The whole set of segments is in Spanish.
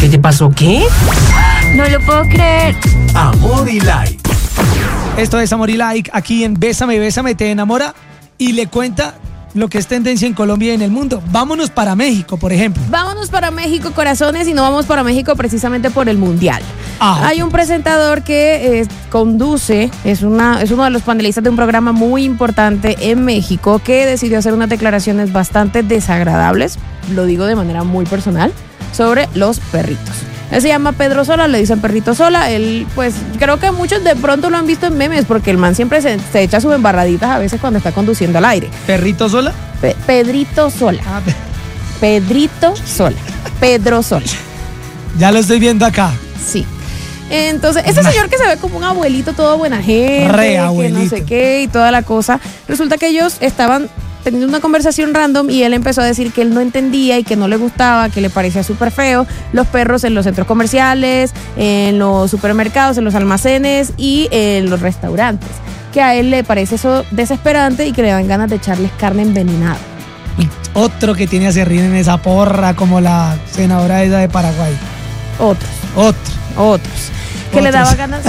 ¿Qué te pasó? ¿Qué? No lo puedo creer. Amor y Like. Esto es Amor y Like, aquí en Bésame, Bésame, te enamora y le cuenta lo que es tendencia en Colombia y en el mundo. Vámonos para México, por ejemplo. Vámonos para México, corazones, y no vamos para México precisamente por el Mundial. Hay un presentador que conduce, es uno de los panelistas de un programa muy importante en México, que decidió hacer unas declaraciones bastante desagradables, lo digo de manera muy personal, sobre los perritos. Él se llama Pedro Sola, le dicen Perrito Sola. Él, pues, creo que muchos de pronto lo han visto en memes, porque el man siempre se echa sus embarraditas a veces cuando está conduciendo al aire. ¿Perrito Sola? Pedrito Sola. Pedrito Sola. Pedro Sola. Ya lo estoy viendo acá. Sí. Entonces, ese señor que se ve como un abuelito, todo buena gente, Re que abuelito. no sé qué y toda la cosa, resulta que ellos estaban teniendo una conversación random y él empezó a decir que él no entendía y que no le gustaba, que le parecía súper feo los perros en los centros comerciales, en los supermercados, en los almacenes y en los restaurantes, que a él le parece eso desesperante y que le dan ganas de echarles carne envenenada. Y otro que tiene a serrín en esa porra, como la senadora esa de Paraguay. Otros. Que le daba ganas,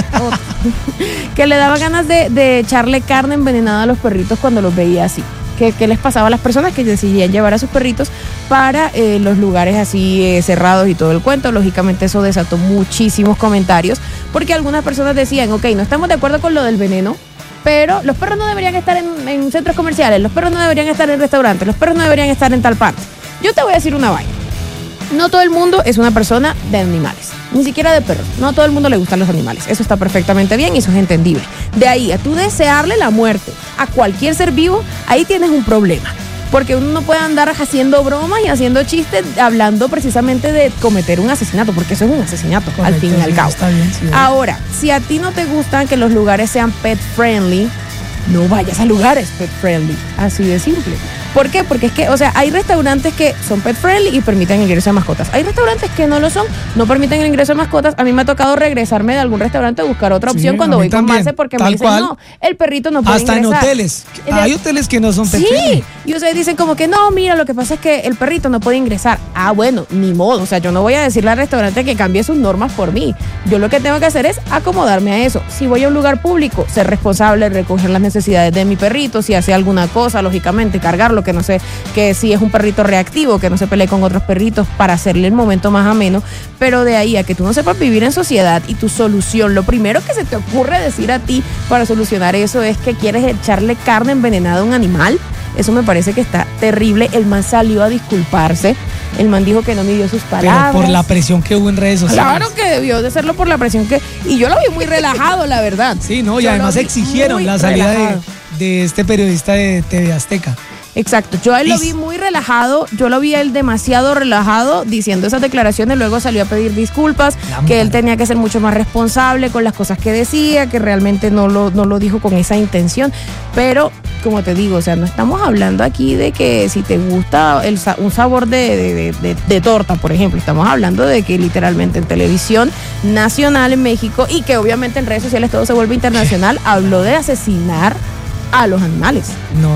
que le daba ganas de echarle carne envenenada a los perritos cuando los veía así. ¿Qué les pasaba a las personas que decidían llevar a sus perritos para los lugares así cerrados y todo el cuento? Lógicamente eso desató muchísimos comentarios, porque algunas personas decían, ok, no estamos de acuerdo con lo del veneno, pero los perros no deberían estar en centros comerciales, los perros no deberían estar en restaurantes, los perros no deberían estar en tal parte. Yo te voy a decir una vaina. No todo el mundo es una persona de animales, ni siquiera de perros. No a todo el mundo le gustan los animales. Eso está perfectamente bien y eso es entendible. De ahí a tú desearle la muerte a cualquier ser vivo, ahí tienes un problema. Porque uno no puede andar haciendo bromas y haciendo chistes hablando precisamente de cometer un asesinato, porque eso es un asesinato, correcto, al fin y al cabo. Está bien, sí. Ahora, si a ti no te gustan que los lugares sean pet friendly, no vayas a lugares pet friendly. Así de simple. ¿Por qué? Porque es que, o sea, hay restaurantes que son pet friendly y permiten el ingreso de mascotas. Hay restaurantes que no lo son, no permiten el ingreso de mascotas. A mí me ha tocado regresarme de algún restaurante a buscar otra opción cuando voy con Marce, porque me dicen, no, el perrito no puede ingresar. Hasta en hoteles. Hay hoteles que no son pet friendly. Sí, y ustedes dicen como que no, mira, lo que pasa es que el perrito no puede ingresar. Ah, bueno, ni modo. O sea, yo no voy a decirle al restaurante que cambie sus normas por mí. Yo lo que tengo que hacer es acomodarme a eso. Si voy a un lugar público, ser responsable, recoger las necesidades de mi perrito, si hace alguna cosa, lógicamente, cargarlo, que no sé, que si es un perrito reactivo, que no se pelee con otros perritos para hacerle el momento más ameno, pero de ahí a que tú no sepas vivir en sociedad y tu solución, lo primero que se te ocurre decir a ti para solucionar eso es que quieres echarle carne envenenada a un animal, eso me parece que está terrible. El man salió a disculparse, el man dijo que no midió sus palabras. Pero por la presión que hubo en redes sociales. Claro que debió de hacerlo por la presión que... Y yo lo vi muy relajado, la verdad. Sí, no, y además exigieron la salida de este periodista de TV Azteca. Exacto, yo a él lo vi muy relajado, yo lo vi a él demasiado relajado diciendo esas declaraciones, luego salió a pedir disculpas, que él tenía que ser mucho más responsable con las cosas que decía, que realmente no lo dijo con esa intención, pero como te digo, o sea, no estamos hablando aquí de que si te gusta un sabor de torta, por ejemplo, estamos hablando de que literalmente en televisión nacional en México y que obviamente en redes sociales todo se vuelve internacional, habló de asesinar a los animales. No,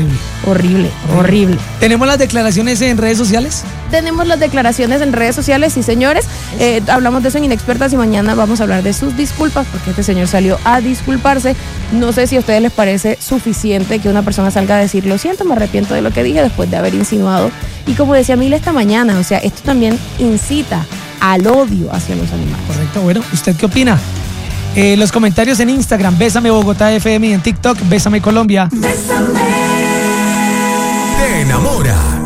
horrible. ¿Tenemos las declaraciones en redes sociales? Tenemos las declaraciones en redes sociales, sí, señores. Hablamos de eso en Inexpertas y mañana vamos a hablar de sus disculpas, porque este señor salió a disculparse. No sé si a ustedes les parece suficiente que una persona salga a decir, lo siento, me arrepiento de lo que dije, después de haber insinuado. Y como decía Mila esta mañana, o sea, esto también incita al odio hacia los animales. Correcto, bueno, ¿usted qué opina? Los comentarios en Instagram, Bésame Bogotá FM, y en TikTok, Bésame Colombia. Te enamora.